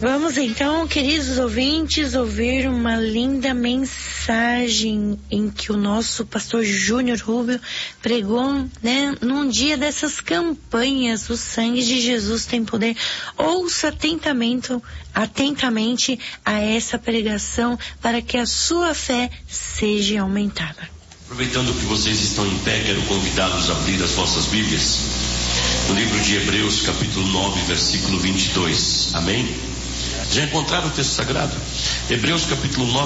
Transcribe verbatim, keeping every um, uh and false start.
Vamos então, queridos ouvintes, ouvir uma linda mensagem em que o nosso pastor Júnior Rubio pregou, né, num dia dessas campanhas. O sangue de Jesus tem poder. Ouça atentamente, atentamente a essa pregação para que a sua fé seja aumentada. Aproveitando que vocês estão em pé, quero convidá-los a abrir as vossas Bíblias no livro de Hebreus, capítulo nove, versículo vinte e dois. Amém? Já encontraram o texto sagrado? Hebreus capítulo nove.